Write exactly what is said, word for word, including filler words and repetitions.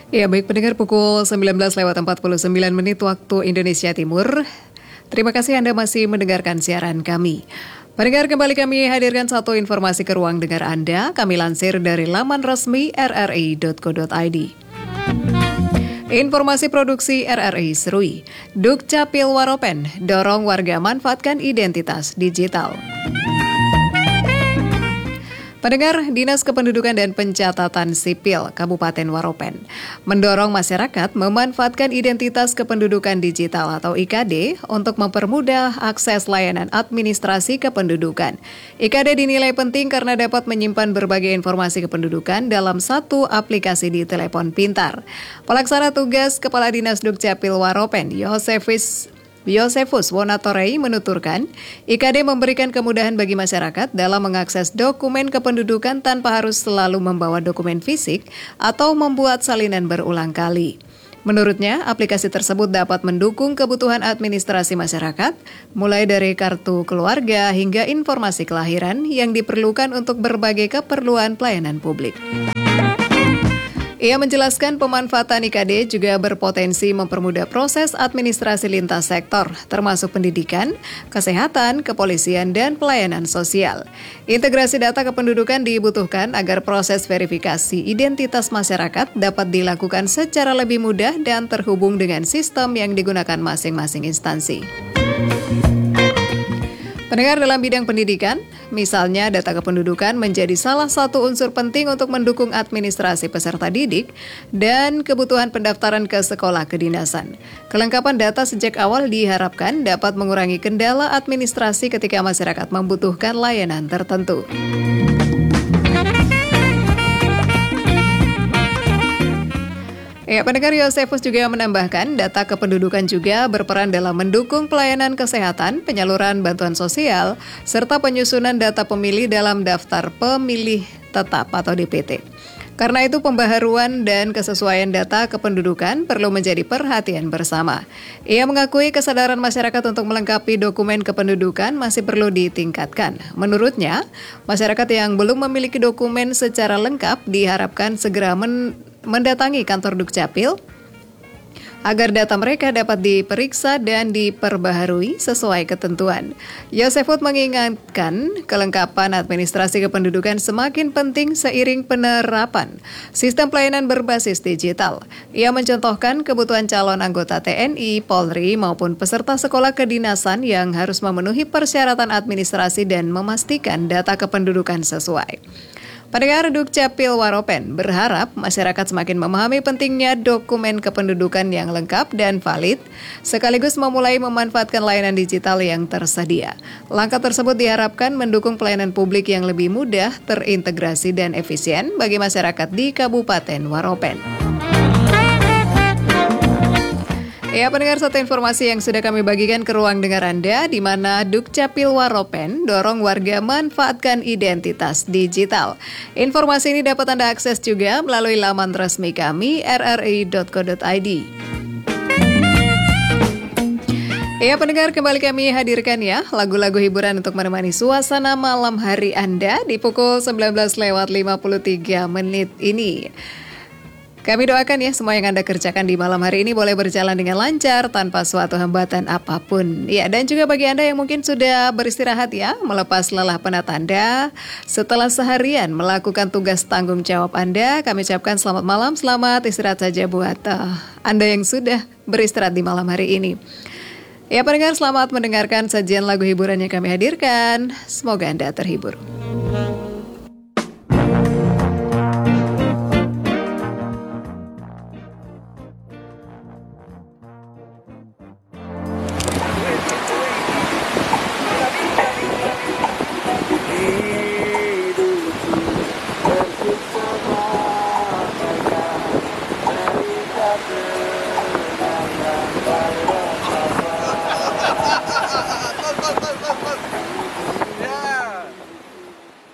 Ya, baik pendengar, pukul sembilan belas lewat empat puluh sembilan menit waktu Indonesia Timur. Terima kasih Anda masih mendengarkan siaran kami. Pendengar, kembali kami hadirkan satu informasi ke ruang dengar Anda. Kami lansir dari laman resmi r r i dot co dot i d. Informasi produksi R R I Serui. Dukcapil Waropen dorong warga manfaatkan identitas digital. Pendengar, Dinas Kependudukan dan Pencatatan Sipil Kabupaten Waropen mendorong masyarakat memanfaatkan identitas kependudukan digital atau I K D untuk mempermudah akses layanan administrasi kependudukan. I K D dinilai penting karena dapat menyimpan berbagai informasi kependudukan dalam satu aplikasi di telepon pintar. Pelaksana tugas Kepala Dinas Dukcapil Waropen, Yosefis Yosefus Wonatorei menuturkan, I K D memberikan kemudahan bagi masyarakat dalam mengakses dokumen kependudukan tanpa harus selalu membawa dokumen fisik atau membuat salinan berulang kali. Menurutnya, aplikasi tersebut dapat mendukung kebutuhan administrasi masyarakat, mulai dari kartu keluarga hingga informasi kelahiran yang diperlukan untuk berbagai keperluan pelayanan publik. Ia menjelaskan pemanfaatan I K D juga berpotensi mempermudah proses administrasi lintas sektor, termasuk pendidikan, kesehatan, kepolisian, dan pelayanan sosial. Integrasi data kependudukan dibutuhkan agar proses verifikasi identitas masyarakat dapat dilakukan secara lebih mudah dan terhubung dengan sistem yang digunakan masing-masing instansi. Pendengar, dalam bidang pendidikan, misalnya data kependudukan menjadi salah satu unsur penting untuk mendukung administrasi peserta didik dan kebutuhan pendaftaran ke sekolah kedinasan. Kelengkapan data sejak awal diharapkan dapat mengurangi kendala administrasi ketika masyarakat membutuhkan layanan tertentu. Ya, pendengar, Yosefus juga menambahkan data kependudukan juga berperan dalam mendukung pelayanan kesehatan, penyaluran bantuan sosial, serta penyusunan data pemilih dalam daftar pemilih tetap atau D P T. Karena itu pembaharuan dan kesesuaian data kependudukan perlu menjadi perhatian bersama. Ia mengakui kesadaran masyarakat untuk melengkapi dokumen kependudukan masih perlu ditingkatkan. Menurutnya, masyarakat yang belum memiliki dokumen secara lengkap diharapkan segera men- mendatangi kantor Dukcapil agar data mereka dapat diperiksa dan diperbaharui sesuai ketentuan. Yosefut mengingatkan kelengkapan administrasi kependudukan semakin penting seiring penerapan sistem pelayanan berbasis digital. Ia mencontohkan kebutuhan calon anggota T N I, Polri maupun peserta sekolah kedinasan yang harus memenuhi persyaratan administrasi dan memastikan data kependudukan sesuai. Pendengar, Dukcapil Waropen berharap masyarakat semakin memahami pentingnya dokumen kependudukan yang lengkap dan valid, sekaligus memulai memanfaatkan layanan digital yang tersedia. Langkah tersebut diharapkan mendukung pelayanan publik yang lebih mudah, terintegrasi dan efisien bagi masyarakat di Kabupaten Waropen. Ya, pendengar, satu informasi yang sudah kami bagikan ke ruang dengar Anda, di mana Dukcapil Waropen dorong warga manfaatkan identitas digital. Informasi ini dapat Anda akses juga melalui laman resmi kami r r i dot co dot i d. Ya, pendengar, kembali kami hadirkan ya lagu-lagu hiburan untuk menemani suasana malam hari Anda di pukul sembilan belas lewat lima puluh tiga menit ini. Kami doakan ya semua yang Anda kerjakan di malam hari ini boleh berjalan dengan lancar tanpa suatu hambatan apapun. Ya, dan juga bagi Anda yang mungkin sudah beristirahat ya, melepas lelah penat Anda setelah seharian melakukan tugas tanggung jawab Anda, kami ucapkan selamat malam, selamat istirahat saja buat uh, Anda yang sudah beristirahat di malam hari ini. Ya, pendengar, selamat mendengarkan sajian lagu hiburan yang kami hadirkan. Semoga Anda terhibur.